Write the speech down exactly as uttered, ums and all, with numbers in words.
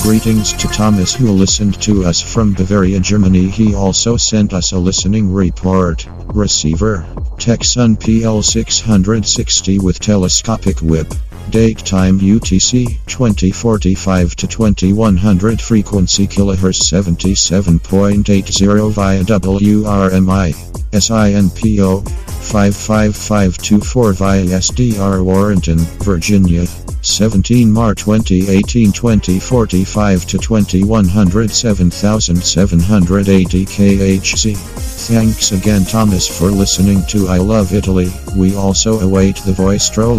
Greetings to Thomas who listened to us from Bavaria, Germany. He also sent us a listening report. Receiver Texan P L six sixty with telescopic whip. Date time U T C twenty forty-five to twenty-one hundred. Frequency kilohertz seventy-seven point eight zero via W R M I. S I N P O five five five two four via S D R Warrenton, Virginia. seventeen March twenty eighteen twenty forty-five to twenty-one hundred seven thousand seven hundred eighty K H Z. Thanks again Thomas for listening to I Love Italy. We also await the voice troll.